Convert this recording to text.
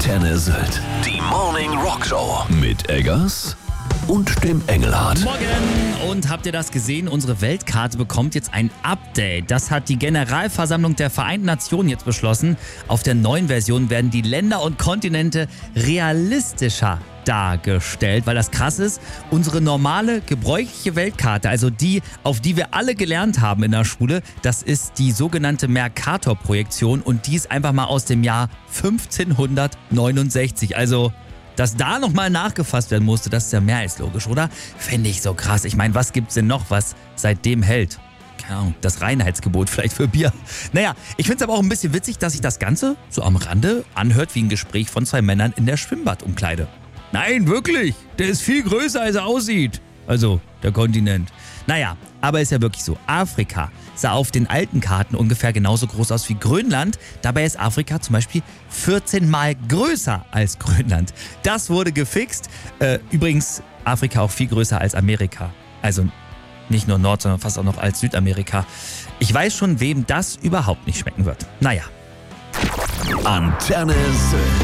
Antenne Sylt. Die Morning Rock Show mit Eggers und dem Engelhardt. Morgen! Und habt ihr das gesehen? Unsere Weltkarte bekommt jetzt ein Update. Das hat die Generalversammlung der Vereinten Nationen jetzt beschlossen. Auf der neuen Version werden die Länder und Kontinente realistischer dargestellt, weil das krass ist, unsere normale, gebräuchliche Weltkarte, also die, auf die wir alle gelernt haben in der Schule, das ist die sogenannte Mercator-Projektion und die ist einfach mal aus dem Jahr 1569. Also, dass da nochmal nachgefasst werden musste, das ist ja mehr als logisch, oder? Fände ich so krass. Ich meine, was gibt's denn noch, was seitdem hält? Keine Ahnung, das Reinheitsgebot vielleicht für Bier. Naja, ich finde es aber auch ein bisschen witzig, dass sich das Ganze so am Rande anhört wie ein Gespräch von zwei Männern in der Schwimmbadumkleide. Nein, wirklich. Der ist viel größer, als er aussieht. Also, der Kontinent. Naja, aber ist ja wirklich so. Afrika sah auf den alten Karten ungefähr genauso groß aus wie Grönland. Dabei ist Afrika zum Beispiel 14 Mal größer als Grönland. Das wurde gefixt. Übrigens, Afrika auch viel größer als Amerika. Also nicht nur Nord, sondern fast auch noch als Südamerika. Ich weiß schon, wem das überhaupt nicht schmecken wird. Naja. Antenne Sylt.